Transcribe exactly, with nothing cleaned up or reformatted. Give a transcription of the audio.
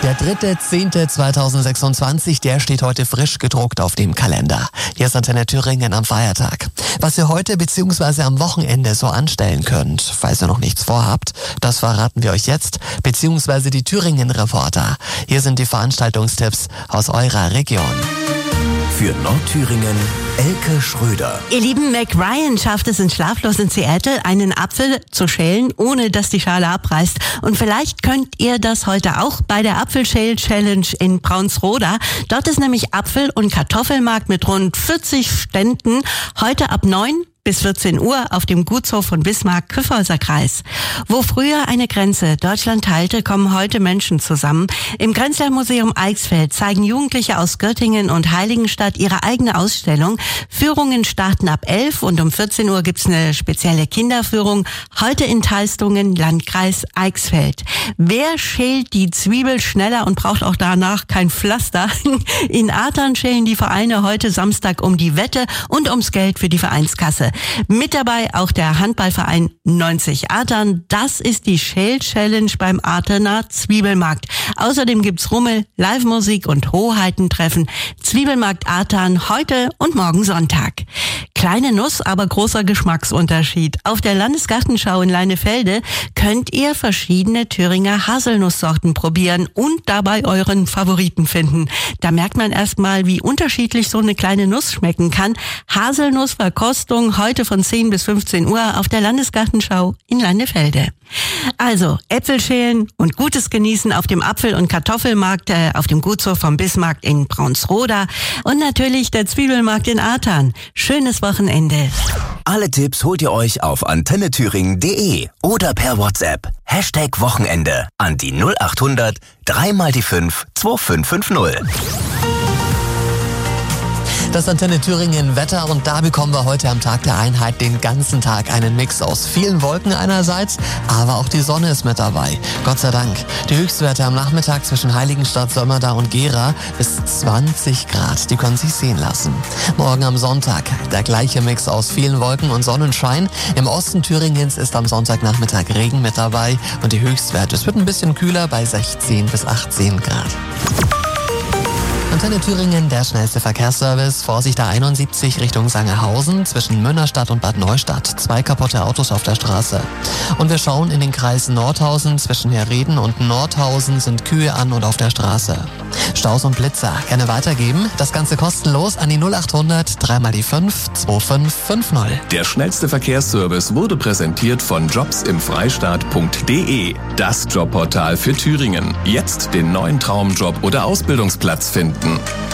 Der dritte zehnte zweitausendsechsundzwanzig, der steht heute frisch gedruckt auf dem Kalender. Hier ist Antenne Thüringen am Feiertag. Was ihr heute bzw. am Wochenende so anstellen könnt, falls ihr noch nichts vorhabt, das verraten wir euch jetzt, beziehungsweise die Thüringen-Reporter. Hier sind die Veranstaltungstipps aus eurer Region. Für Nordthüringen, Elke Schröder. Ihr lieben, Mac Ryan schafft es in Schlaflos in Seattle, einen Apfel zu schälen, ohne dass die Schale abreißt. Und vielleicht könnt ihr das heute auch bei der Apfelschäl-Challenge in Braunsroda. Dort ist nämlich Apfel- und Kartoffelmarkt mit rund vierzig Ständen. Heute ab neun bis vierzehn Uhr auf dem Gutshof von Bismarck-Kyffhäuser Kreis. Wo früher eine Grenze Deutschland teilte, kommen heute Menschen zusammen. Im Grenzlandmuseum Eichsfeld zeigen Jugendliche aus Göttingen und Heiligenstadt ihre eigene Ausstellung. Führungen starten ab elf und um vierzehn Uhr gibt's eine spezielle Kinderführung. Heute in Teistungen, Landkreis Eichsfeld. Wer schält die Zwiebel schneller und braucht auch danach kein Pflaster? In Athern schälen die Vereine heute Samstag um die Wette und ums Geld für die Vereinskasse. Mit dabei auch der Handballverein neunzig Athern. Das ist die Schäl-Challenge beim Atherner Zwiebelmarkt. Außerdem gibt's Rummel, Live-Musik und Hoheitentreffen. Zwiebelmarkt Athern heute und morgen Sonntag. Kleine Nuss, aber großer Geschmacksunterschied. Auf der Landesgartenschau in Leinefelde könnt ihr verschiedene Thüringer Haselnusssorten probieren und dabei euren Favoriten finden. Da merkt man erstmal, wie unterschiedlich so eine kleine Nuss schmecken kann. Haselnussverkostung heute von zehn bis fünfzehn Uhr auf der Landesgartenschau in Leinefelde. Also Äpfel schälen und Gutes genießen auf dem Apfel- und Kartoffelmarkt äh, auf dem Gutshof vom Bismarck in Braunsroda und natürlich der Zwiebelmarkt in Athern. Schönes Wochenende. Alle Tipps holt ihr euch auf antenne thüringen punkt de oder per WhatsApp. Hashtag Wochenende an die null achthundert drei mal die fünf zwei fünf fünf null. Das Antenne Thüringen Wetter und da bekommen wir heute am Tag der Einheit den ganzen Tag einen Mix aus vielen Wolken einerseits, aber auch die Sonne ist mit dabei. Gott sei Dank. Die Höchstwerte am Nachmittag zwischen Heiligenstadt, Sömmerda und Gera bis zwanzig Grad. Die können sich sehen lassen. Morgen am Sonntag der gleiche Mix aus vielen Wolken und Sonnenschein. Im Osten Thüringens ist am Sonntagnachmittag Regen mit dabei und die Höchstwerte, es wird ein bisschen kühler bei sechzehn bis achtzehn Grad. Antenne Thüringen, der schnellste Verkehrsservice. Vorsicht A einundsiebzig Richtung Sangerhausen zwischen Münnerstadt und Bad Neustadt. Zwei kaputte Autos auf der Straße. Und wir schauen in den Kreis Nordhausen. Zwischen Herreden und Nordhausen sind Kühe an und auf der Straße. Staus und Blitzer gerne weitergeben. Das Ganze kostenlos an die null achthundert drei mal die fünf zwei fünf fünf null. Der schnellste Verkehrsservice wurde präsentiert von jobs im freistaat punkt de. Das Jobportal für Thüringen. Jetzt den neuen Traumjob oder Ausbildungsplatz finden.